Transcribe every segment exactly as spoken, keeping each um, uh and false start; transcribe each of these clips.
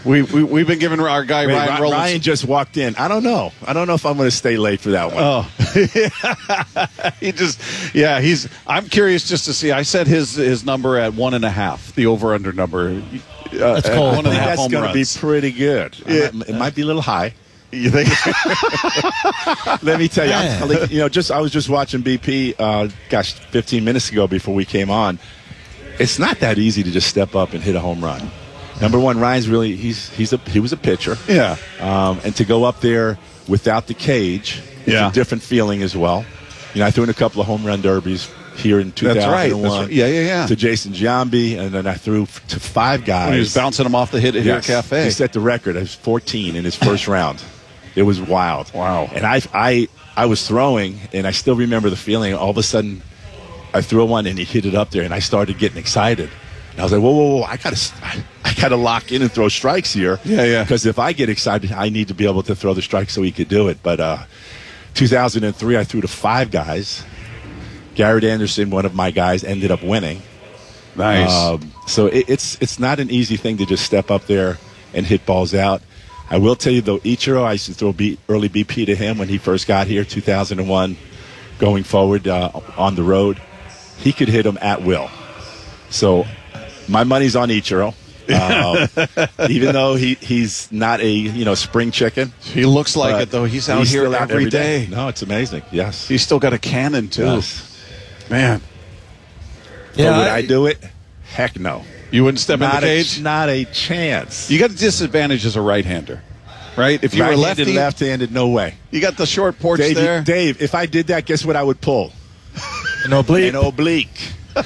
We, we, we've been giving our guy Wait, Ryan Ryan, Rollins. Ryan just walked in. I don't know. I don't know if I'm going to stay late for that one. Oh, he just, yeah, he's, I'm curious just to see. I set his, his number at one and a half, the over under number. Uh, That's cold. One and a half That's home going to be runs. pretty good. Yeah. Might- it might be a little high. You think? Let me tell you, Yeah. I'm, like, you know, just I was just watching B P, uh, gosh, fifteen minutes ago before we came on. It's not that easy to just step up and hit a home run. Number one, Ryan's really he's he's a he was a pitcher, Yeah. um, and to go up there without the cage is Yeah. a different feeling as well. You know, I threw in a couple of home run derbies here in two That's thousand right. one. That's right. Yeah, yeah, yeah. To Jason Giambi, and then I threw f- to five guys. When he was bouncing him off the hit at Here Yes. Cafe. He set the record. It was fourteen in his first round. It was wild. Wow. And I, I, I was throwing, and I still remember the feeling. All of a sudden, I threw one, and he hit it up there, and I started getting excited. And I was like, whoa, whoa, whoa! I gotta, I gotta lock in and throw strikes here. Yeah, yeah. Because if I get excited, I need to be able to throw the strike so he could do it. But uh, two thousand three, I threw to five guys. Garrett Anderson, one of my guys, ended up winning. Nice. Um, so it, it's it's not an easy thing to just step up there and hit balls out. I will tell you, though, Ichiro, I used to throw B, early B P to him when he first got here, two thousand one, going forward uh, on the road. He could hit him at will. So my money's on Ichiro. Um, even though he, he's not a you know spring chicken. He looks like but it, though. He's out here still out every day. No, it's amazing. Yes. He's still got a cannon, too. Yes. Man. But Yeah, would I- I do it? Heck no. You wouldn't step in the Not a, cage? not a chance. You got a disadvantage as a right-hander, right? If you were Right-handed, lefty, left-handed, no way. you got the short porch Dave, there. Dave, if I did that, guess what I would pull? An oblique. An oblique.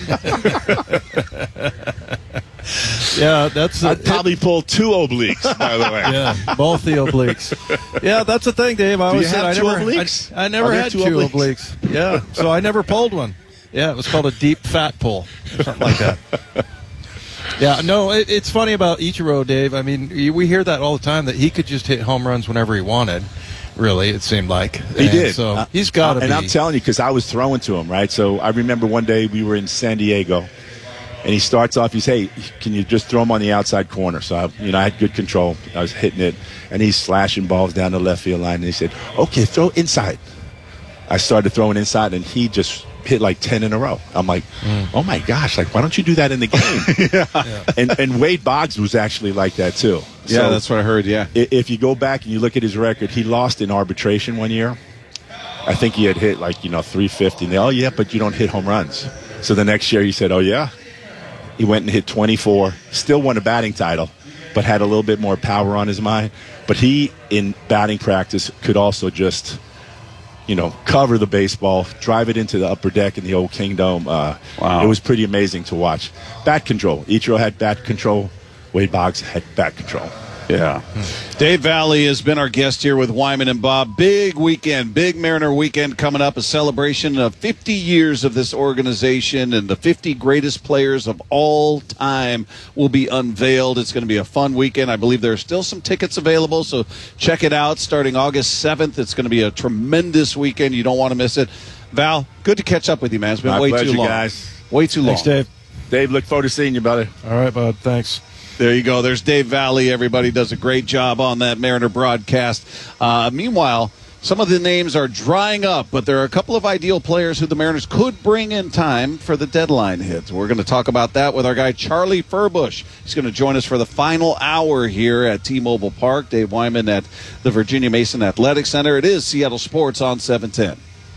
Yeah, that's I'd it- probably pull two obliques, by the way. Yeah, both the obliques. Yeah, that's the thing, Dave. I Do you always said have I two never, obliques? I, I never Are there had two two obliques? obliques. Yeah, so I never pulled one. Yeah, it was called a deep fat pull or something like that. Yeah, no, it, it's funny about Ichiro, Dave. I mean, y- we hear that all the time that he could just hit home runs whenever he wanted. Really, it seemed like He And did. So Uh, he's got to And be. I'm telling you, because I was throwing to him, right? So I remember one day we were in San Diego, and he starts off, he's, hey, can you just throw him on the outside corner? So, I, you know, I had good control. I was hitting it, and he's slashing balls down the left field line, and he said, okay, throw inside. I started throwing inside, and he just hit like ten in a row. I'm like, oh, my gosh, like, why don't you do that in the game? yeah. and, and Wade Boggs was actually like that, too. Yeah, So that's what I heard, yeah. i- if you go back and you look at his record, he lost in arbitration one year. I think he had hit like, you know, three fifty. And they, oh, yeah, but you don't hit home runs. So the next year he said, oh, yeah. He went and hit twenty-four, still won a batting title, but had a little bit more power on his mind. But he, in batting practice, could also just, you know, cover the baseball, drive it into the upper deck in the old Kingdom. Uh, Wow. It was pretty amazing to watch. Bat control. Ichiro had bat control. Wade Boggs had bat control. Yeah. Dave Valley has been our guest here with Wyman and Bob. Big weekend, big Mariner weekend coming up, a celebration of fifty years of this organization, and the fifty greatest players of all time will be unveiled. It's going to be a fun weekend. I believe there are still some tickets available, so check it out starting August seventh. It's going to be a tremendous weekend. You don't want to miss it. Val, good to catch up with you, man. It's been My way pleasure, too long. guys. Way too Thanks, long. Dave. Dave, look forward to seeing you, brother. All right, bud. Thanks. There you go. There's Dave Valley. Everybody does a great job on that Mariner broadcast. Uh, meanwhile, some of the names are drying up, but there are a couple of ideal players who the Mariners could bring in time for the deadline hit. We're going to talk about that with our guy Charlie Furbush. He's going to join us for the final hour here at T-Mobile Park. Dave Wyman at the Virginia Mason Athletic Center. It is Seattle Sports on seven ten.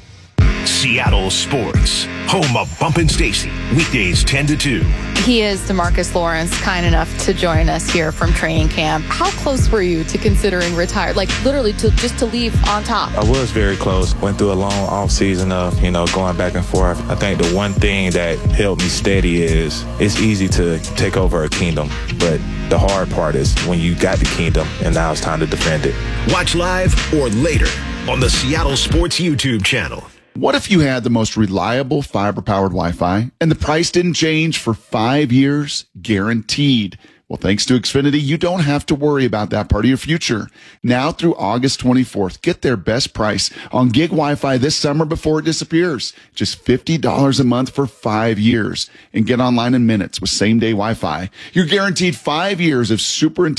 Seattle Sports, home of Bump and Stacy, weekdays ten to two. He is DeMarcus Lawrence, kind enough to join us here from training camp. How close were you to considering retire? Like literally to just to leave on top? I was very close. Went through a long off season of, you know, going back and forth. I think the one thing that helped me steady is it's easy to take over a kingdom, but the hard part is when you got the kingdom and now it's time to defend it. Watch live or later on the Seattle Sports YouTube channel. What if you had the most reliable fiber-powered Wi-Fi and the price didn't change for five years, guaranteed? Well, thanks to Xfinity, you don't have to worry about that part of your future. Now through August twenty-fourth, get their best price on gig Wi-Fi this summer before it disappears. Just fifty dollars a month for five years. And get online in minutes with same-day Wi-Fi. You're guaranteed five years of super